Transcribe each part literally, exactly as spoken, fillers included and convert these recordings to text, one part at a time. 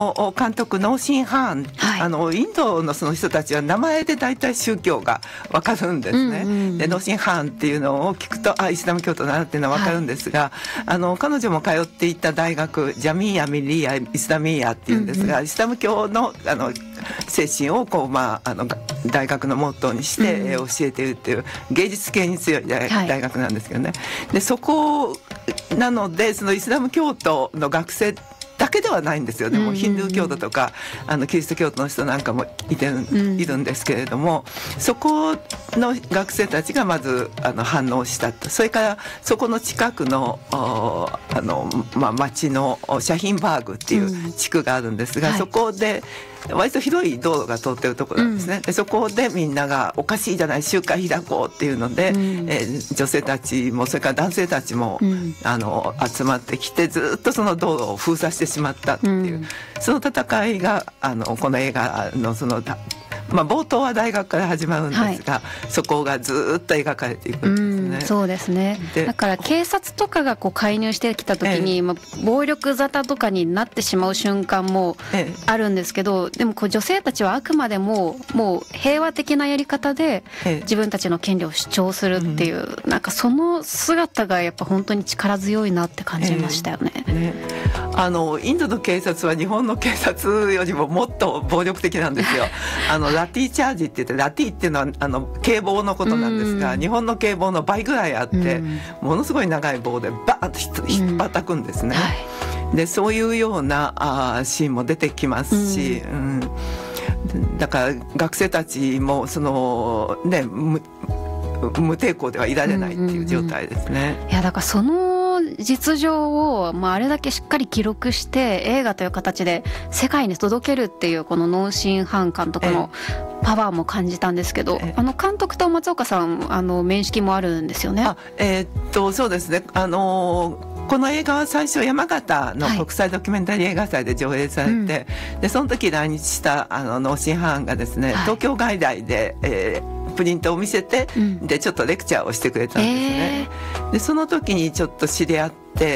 監督ノーシン・ハーン、はい、あのインドのその人たちは名前で大体宗教が分かるんですね、うんうん、でノーシン・ハーンっていうのを聞くとあイスラム教徒だなっていうのは分かるんですが、はい、あの彼女も通っていた大学ジャミーア・ミリア・イスラミーアっていうんですが、うんうん、イスラム教 の, あの精神をこう、まあ、あの大学のモットーにして教えているっていう芸術系に強い 大,、はい、大学なんですけどね。でそこなのでそのイスラム教徒の学生だけではないんですよね。もうヒンドゥー教徒とかあのキリスト教徒の人なんかもいてる、うん、いるんですけれども、そこの学生たちがまずあの反応したと。それからそこの近くのあの、まあ、町のシャヒンバーグっていう地区があるんですが、うん、そこで割と広い道路が通ってるところなんですね、うん、でそこでみんながおかしいじゃない集会開こうっていうので、うんえー、女性たちもそれから男性たちも、うん、あの集まってきてずっとその道路を封鎖してしまったっていう、うん、その戦いがあのこの映画のそのまあ、冒頭は大学から始まるんですが、はい、そこがずっと描かれていくんですね、 うん、そうですね。だから警察とかがこう介入してきた時に、ええまあ、暴力沙汰とかになってしまう瞬間もあるんですけど、ええ、でもこう女性たちはあくまでももう平和的なやり方で自分たちの権利を主張するっていう、ええ、なんかその姿がやっぱ本当に力強いなって感じましたよね、ええね、 あのインドの警察は日本の警察よりももっと暴力的なんですよあのラティチャージって言って、ラティっていうのはあの警棒のことなんですが、日本の警棒の倍ぐらいあって、ものすごい長い棒でバーッと引っ叩くんですね、はい、でそういうようなあシーンも出てきますし、うんうん、だから学生たちもそのね無、無抵抗ではいられないっていう状態ですね、うんうんうん、 いやだからその実情を、まあ、あれだけしっかり記録して映画という形で世界に届けるっていうこのノーシン・ハン監督のパワーも感じたんですけど、あの監督と松岡さんあの面識もあるんですよね。 あ、えー、っとそうですね、あのー、この映画は最初山形の国際ドキュメンタリー映画祭で上映されて、はいうん、でその時来日したあのノーシン・ハンがですね、はい、東京外大で、えープリントを見せて、うん、でちょっとレクチャーをしてくれたんですね、えー、でその時にちょっと知り合って、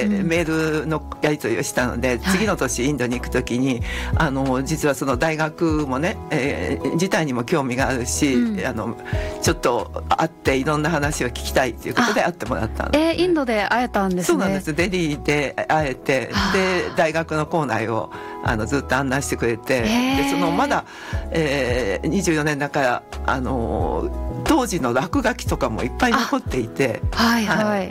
うん、メールのやり取りをしたので、次の年インドに行く時に、はい、あの実はその大学もね、えー、自体にも興味があるし、うん、あのちょっと会っていろんな話を聞きたいということで会ってもらったんです、ね、 えー、インドで会えたんですね。 そうなんです。デリーで会えて、で大学の構内をあのずっと案内してくれて、えー、でそのまだ、えー、にじゅうよねんだからあの当時の落書きとかもいっぱい残っていて、 はいはい、はい、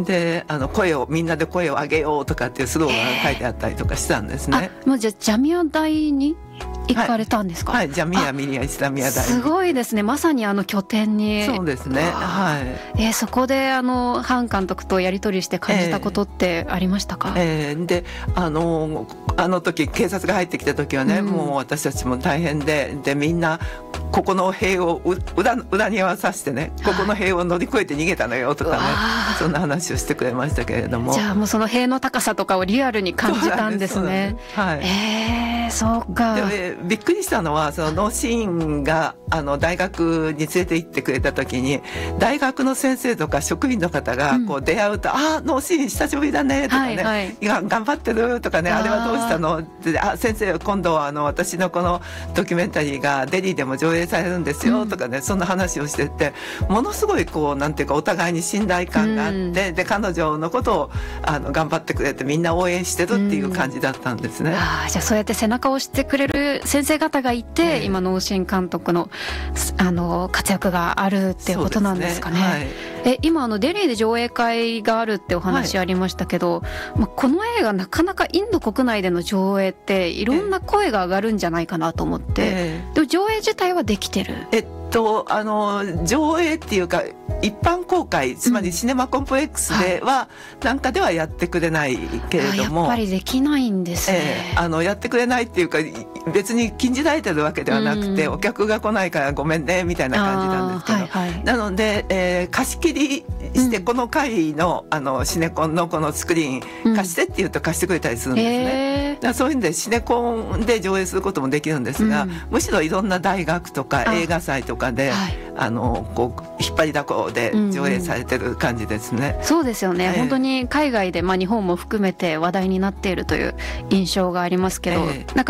であの声をみんなで声を上げようとかっていうスローガンが書いてあったりとかしたんですね、 えー、あもうじゃあジャミア大に行かれたんですか。 はい、はい、ジャミアミリアイスラミア大すごいですね。まさにあの拠点に。 そうですね、はい、 えー、そこであのハン監督とやり取りして感じたことってありましたか。 えーえー、であのあの時警察が入ってきた時はね、うん、もう私たちも大変で、でみんなここの塀を裏、裏に合わさせてね、ここの塀を乗り越えて逃げたのよとかね、そんな話をしてくれましたけれども。 じゃあもうその塀の高さとかをリアルに感じたんですね。 はい、 えー、そうか。 で、えー、びっくりしたのはそのノーシーンがあの大学に連れて行ってくれた時に、大学の先生とか職員の方がこう出会うと、うん、あノーシーン久しぶりだねとかね、はいはい、いや頑張ってるとかね、あれはどうしたのって、あ先生今度はあの私のこのドキュメンタリーがデリーでも上映されるんですよとかね、うん、そんな話をしてて、ものすごいこうなんていうかお互いに信頼感があって、うん、で彼女のことをあの頑張ってくれてみんな応援してるっていう感じだったんですね、うん、 あじゃあそうやって背中を押してくれる先生方がいて、えー、今ノーシン監督の、あの活躍があるっていうことなんですかね。はい、え今あのデリーで上映会があるってお話ありましたけど、はい、まあ、この映画なかなかインド国内での上映っていろんな声が上がるんじゃないかなと思って、えー、でも上映自体はできてる。 えっとあの上映っていうか一般公開、つまりシネマコンプレックスでは、うん、なんかではやってくれないけれども、 やっぱりできないんですね、 えー、あのやってくれないっていうか別に禁じられてるわけではなくて、うん、お客が来ないからごめんねみたいな感じなんですけど、はいはい、なので、えー、貸し切りしてこの回 の, あのシネコンのこのスクリーン貸してって言うと貸してくれたりするんですね、うん、だからそういうんでシネコンで上映することもできるんですが、うん、むしろいろんな大学とか映画祭とかで あ,、はい、あのこう引っ張りだこで上映されてる感じですね、 うん、そうですよね、えー、本当に海外で、まあ、日本も含めて話題になっているという印象がありますけど、えー、なんか